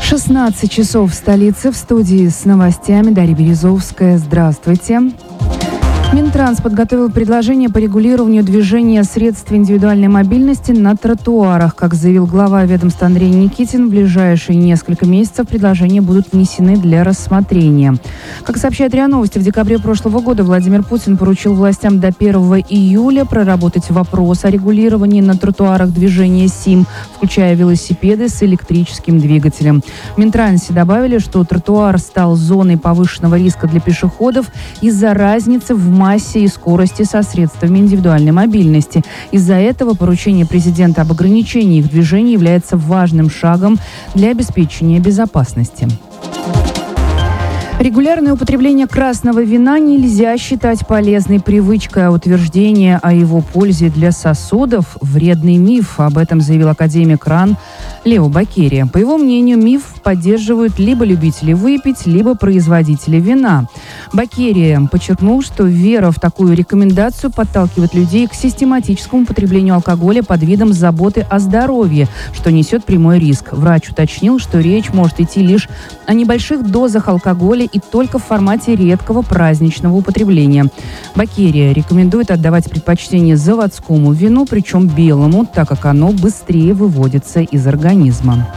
16 часов в столице. В студии с новостями Дарья Березовская. Здравствуйте. Минтранс подготовил предложение по регулированию движения средств индивидуальной мобильности на тротуарах. Как заявил глава ведомства Андрей Никитин, в ближайшие несколько месяцев предложения будут внесены для рассмотрения. Как сообщает РИА Новости, в декабре прошлого года Владимир Путин поручил властям до 1 июля проработать вопрос о регулировании на тротуарах движения СИМ, включая велосипеды с электрическим двигателем. В Минтрансе добавили, что тротуар стал зоной повышенного риска для пешеходов из-за разницы в массе и скорости со средствами индивидуальной мобильности. Из-за этого поручение президента об ограничении их движения является важным шагом для обеспечения безопасности. Регулярное употребление красного вина нельзя считать полезной привычкой, а утверждение о его пользе для сосудов – вредный миф. Об этом заявил академик РАН Лео Бакерия. По его мнению, миф поддерживают либо любители выпить, либо производители вина. Бакерия подчеркнул, что вера в такую рекомендацию подталкивает людей к систематическому потреблению алкоголя под видом заботы о здоровье, что несет прямой риск. Врач уточнил, что речь может идти лишь о небольших дозах алкоголя и только в формате редкого праздничного употребления. Бакерия рекомендует отдавать предпочтение заводскому вину, причем белому, так как оно быстрее выводится из организма.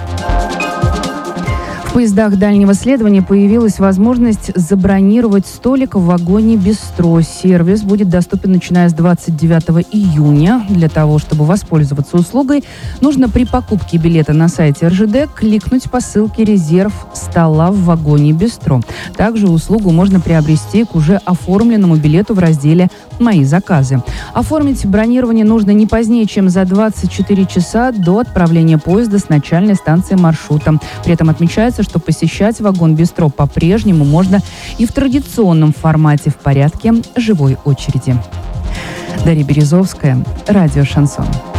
В поездах дальнего следования появилась возможность забронировать столик в вагоне «Бистро». Сервис будет доступен, начиная с 29 июня. Для того, чтобы воспользоваться услугой, нужно при покупке билета на сайте РЖД кликнуть по ссылке «Резерв стола в вагоне «Бистро». Также услугу можно приобрести к уже оформленному билету в разделе «Мои заказы». Оформить бронирование нужно не позднее, чем за 24 часа до отправления поезда с начальной станции маршрута. При этом отмечается, что посещать вагон «Бистро» по-прежнему можно и в традиционном формате в порядке живой очереди. Дарья Березовская, радио «Шансон».